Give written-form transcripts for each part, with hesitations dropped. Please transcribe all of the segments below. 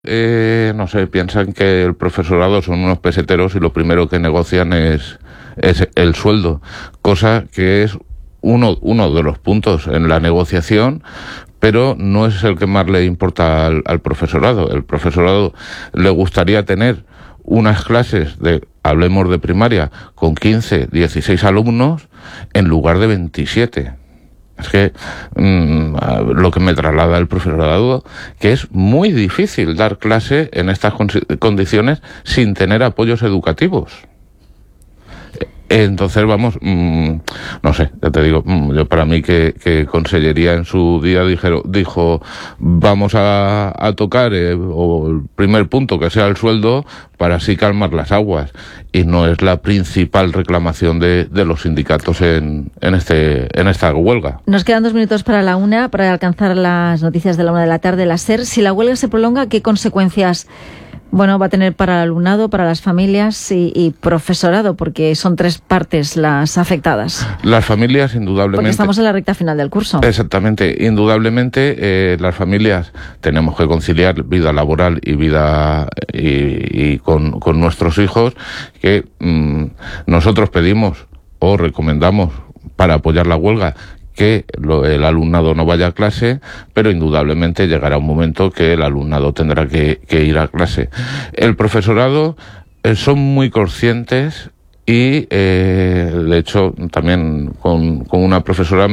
No sé, piensan que el profesorado son unos peseteros y lo primero que negocian es el sueldo, cosa que es uno de los puntos en la negociación, pero no es el que más le importa al profesorado. El profesorado le gustaría tener unas clases hablemos de primaria, con 15, 16 alumnos en lugar de 27. Es que lo que me traslada el profesorado, que es muy difícil dar clase en estas condiciones sin tener apoyos educativos. Entonces, vamos, no sé, ya te digo, yo para mí que Consellería en su día dijo vamos a tocar o el primer punto que sea el sueldo para así calmar las aguas, y no es la principal reclamación de los sindicatos en esta huelga. Nos quedan 2 minutos para la 1, para alcanzar las noticias de la 1 de la tarde, la SER. Si la huelga se prolonga, ¿qué consecuencias va a tener para el alumnado, para las familias y profesorado? Porque son 3 partes las afectadas. Las familias, indudablemente. Porque estamos en la recta final del curso. Exactamente. Indudablemente, las familias tenemos que conciliar vida laboral y vida y con nuestros hijos, que nosotros pedimos o recomendamos para apoyar la huelga que el alumnado no vaya a clase, pero indudablemente llegará un momento que el alumnado tendrá que ir a clase. El profesorado son muy conscientes y, de hecho, también con una profesora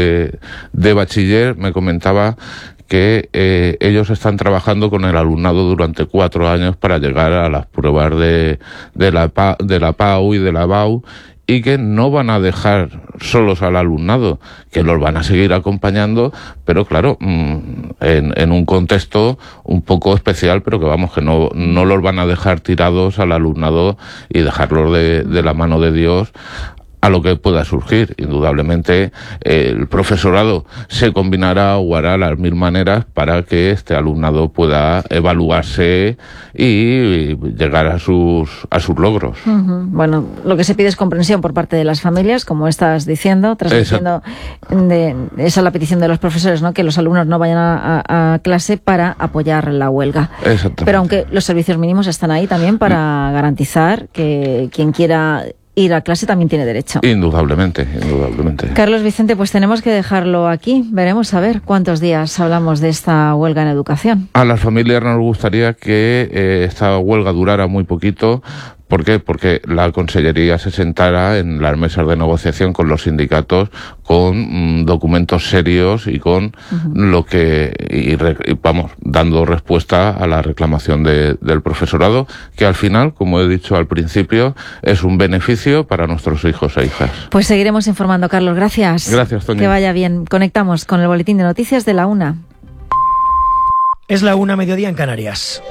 de bachiller me comentaba que ellos están trabajando con el alumnado durante 4 años para llegar a las pruebas de la PAU y de la BAU, y que no van a dejar solos al alumnado, que los van a seguir acompañando, pero claro, en un contexto un poco especial, pero que vamos, que no los van a dejar tirados al alumnado y dejarlos de la mano de Dios a lo que pueda surgir. Indudablemente el profesorado se combinará o hará las 1000 maneras para que este alumnado pueda evaluarse y llegar a sus logros. Uh-huh. Bueno, lo que se pide es comprensión por parte de las familias, como estás diciendo, transmitiendo esa es la petición de los profesores, ¿no? Que los alumnos no vayan a clase para apoyar la huelga. Pero aunque los servicios mínimos están ahí también para garantizar que quien quiera ir a clase también tiene derecho. Indudablemente. Carlos Vicente, pues tenemos que dejarlo aquí. Veremos a ver cuántos días hablamos de esta huelga en educación. A las familias nos gustaría que esta huelga durara muy poquito. ¿Por qué? Porque la Consellería se sentara en las mesas de negociación con los sindicatos con documentos serios y con lo que dando respuesta a la reclamación del profesorado, que al final, como he dicho al principio, es un beneficio para nuestros hijos e hijas. Pues seguiremos informando, Carlos. Gracias. Gracias, Toñi. Que vaya bien. Conectamos con el boletín de noticias de la 1. Es la 1, mediodía en Canarias.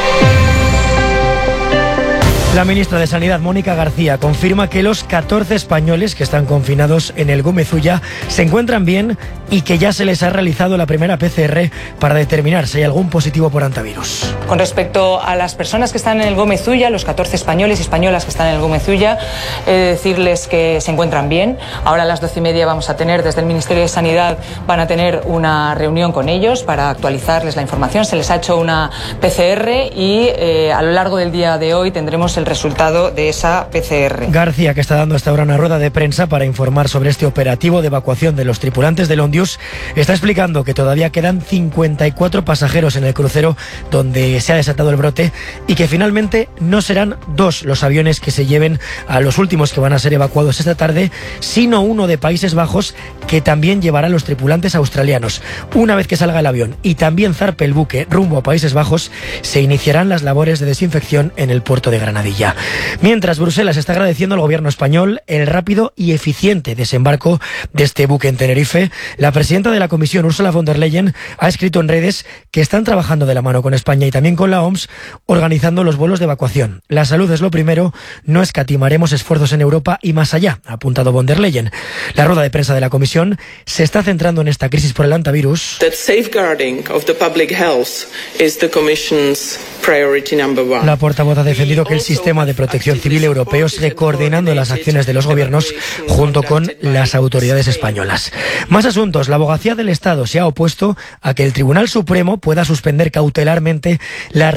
La ministra de Sanidad, Mónica García, confirma que los 14 españoles que están confinados en el Gómez Ulla se encuentran bien y que ya se les ha realizado la primera PCR para determinar si hay algún positivo por hantavirus. Con respecto a las personas que están en el Gómez Ulla, los 14 españoles y españolas que están en el Gómez Ulla, decirles que se encuentran bien. Ahora a las 12:30 vamos a tener, desde el Ministerio de Sanidad, van a tener una reunión con ellos para actualizarles la información. Se les ha hecho una PCR y a lo largo del día de hoy tendremos el resultado de esa PCR. García, que está dando hasta ahora una rueda de prensa para informar sobre este operativo de evacuación de los tripulantes del Ondius, está explicando que todavía quedan 54 pasajeros en el crucero donde se ha desatado el brote y que finalmente no serán 2 los aviones que se lleven a los últimos que van a ser evacuados esta tarde, sino uno de Países Bajos que también llevará a los tripulantes australianos. Una vez que salga el avión y también zarpe el buque rumbo a Países Bajos, se iniciarán las labores de desinfección en el puerto de Granadilla. Mientras, Bruselas está agradeciendo al gobierno español el rápido y eficiente desembarco de este buque en Tenerife. La presidenta de la Comisión, Ursula von der Leyen, ha escrito en redes que están trabajando de la mano con España y también con la OMS, organizando los vuelos de evacuación. La salud es lo primero, no escatimaremos esfuerzos en Europa y más allá, ha apuntado von der Leyen. La rueda de prensa de la Comisión se está centrando en esta crisis por el hantavirus. That safeguarding of the public health is the Commission's La portavoz ha defendido que el sistema de protección civil europeo sigue coordinando las acciones de los gobiernos junto con las autoridades españolas. Más asuntos. La Abogacía del Estado se ha opuesto a que el Tribunal Supremo pueda suspender cautelarmente la